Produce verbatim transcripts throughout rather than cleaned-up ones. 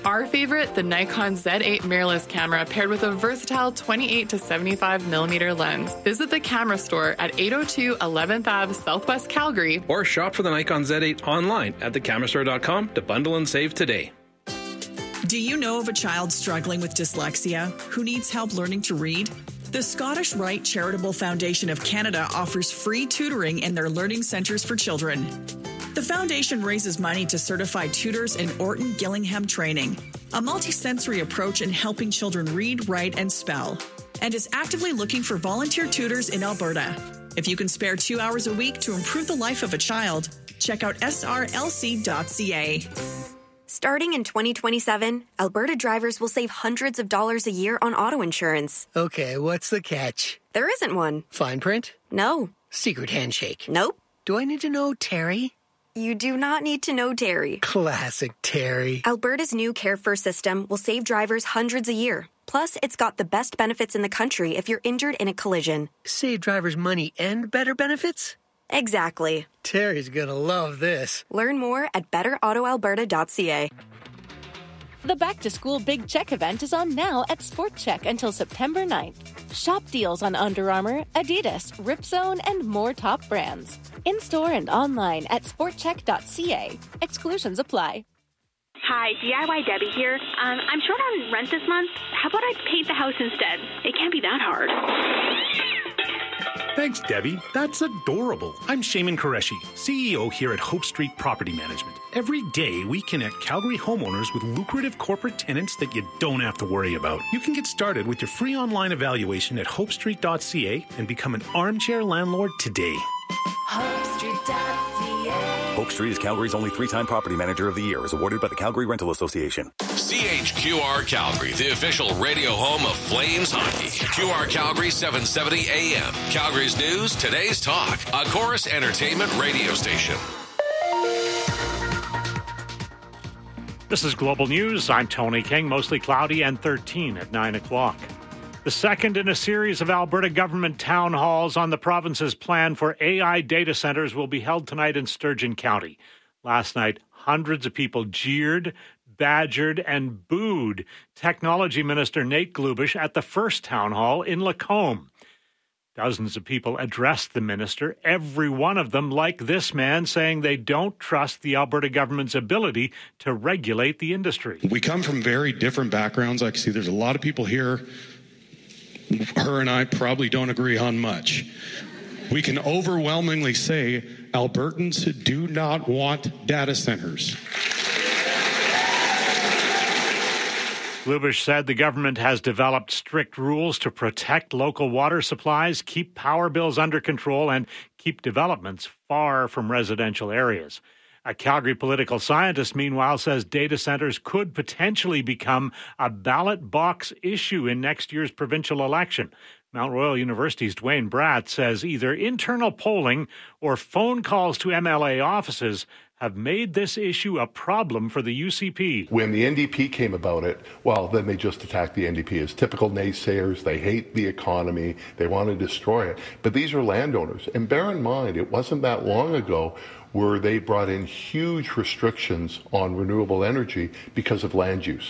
Our favorite, the Nikon Z eight mirrorless camera paired with a versatile twenty-eight to seventy-five millimeter lens. Visit the camera store at eight oh two eleventh Avenue Southwest Calgary. Or shop for the Nikon Z eight online at the camera store dot com to bundle and save today. Do you know of a child struggling with dyslexia who needs help learning to read? The Scottish Rite Charitable Foundation of Canada offers free tutoring in their learning centres for children. The foundation raises money to certify tutors in Orton Gillingham training, a multisensory approach in helping children read, write, and spell, and is actively looking for volunteer tutors in Alberta. If you can spare two hours a week to improve the life of a child, check out S R L C dot C A. Starting in twenty twenty-seven, Alberta drivers will save hundreds of dollars a year on auto insurance. Okay, what's the catch? There isn't one. Fine print? No. Secret handshake? Nope. Do I need to know Terry? You do not need to know Terry. Classic Terry. Alberta's new Care First system will save drivers hundreds a year. Plus, it's got the best benefits in the country if you're injured in a collision. Save drivers money and better benefits? Exactly. Terry's gonna love this. Learn more at better auto alberta dot c a. The Back to School Big Check event is on now at Sport Check until September ninth. Shop deals on Under Armour, Adidas, Ripzone, and more top brands. In-store and online at sport check dot c a. Exclusions apply. Hi, D I Y Debbie here. Um, I'm short on rent this month. How about I paint the house instead? It can't be that hard. Thanks, Debbie. That's adorable. I'm Shaman Qureshi, C E O here at Hope Street Property Management. Every day, we connect Calgary homeowners with lucrative corporate tenants that you don't have to worry about. You can get started with your free online evaluation at hope street dot c a and become an armchair landlord today. hope street dot c a. Hope Street is Calgary's only three-time property manager of the year, is awarded by the Calgary Rental Association. C H Q R Calgary, the official radio home of Flames hockey. Q R Calgary, seven seventy A M. Calgary's news, today's talk. A Chorus Entertainment radio station. This is Global News. I'm Tony King. Mostly cloudy and thirteen at nine o'clock. The second in a series of Alberta government town halls on the province's plan for A I data centers will be held tonight in Sturgeon County. Last night, hundreds of people jeered, badgered, and booed Technology Minister Nate Glubish at the first town hall in Lacombe. Dozens of people addressed the minister, every one of them like this man, saying they don't trust the Alberta government's ability to regulate the industry. We come from very different backgrounds. I can see there's a lot of people here. Her and I probably don't agree on much. We can overwhelmingly say Albertans do not want data centers. Glubish said the government has developed strict rules to protect local water supplies, keep power bills under control, and keep developments far from residential areas. A Calgary political scientist, meanwhile, says data centers could potentially become a ballot box issue in next year's provincial election. Mount Royal University's Dwayne Bratt says either internal polling or phone calls to M L A offices have made this issue a problem for the U C P. When the N D P came about it, well, then they just attacked the N D P as typical naysayers. They hate the economy. They want to destroy it. But these are landowners. And bear in mind, it wasn't that long ago where they brought in huge restrictions on renewable energy because of land use.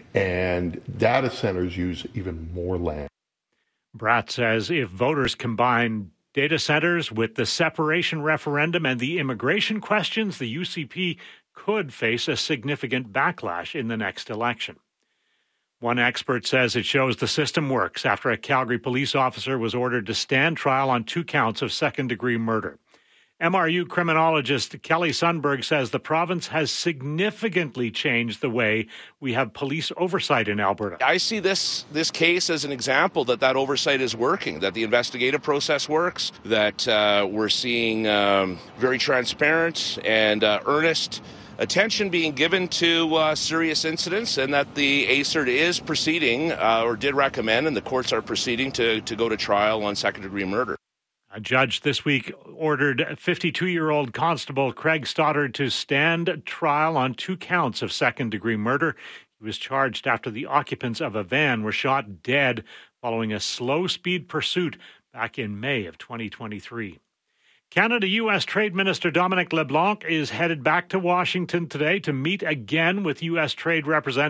And data centers use even more land. Bratt says if voters combine data centers with the separation referendum and the immigration questions, the U C P could face a significant backlash in the next election. One expert says it shows the system works after a Calgary police officer was ordered to stand trial on two counts of second-degree murder. M R U criminologist Kelly Sundberg says the province has significantly changed the way we have police oversight in Alberta. I see this this case as an example that that oversight is working, that the investigative process works, that uh, we're seeing um, very transparent and uh, earnest attention being given to uh, serious incidents, and that the A C E R T is proceeding uh, or did recommend, and the courts are proceeding to, to go to trial on second-degree murder. A judge this week ordered fifty-two-year-old Constable Craig Stoddard to stand trial on two counts of second-degree murder. He was charged after the occupants of a van were shot dead following a slow-speed pursuit back in May of twenty twenty-three. Canada-U S Trade Minister Dominic LeBlanc is headed back to Washington today to meet again with U S Trade Representatives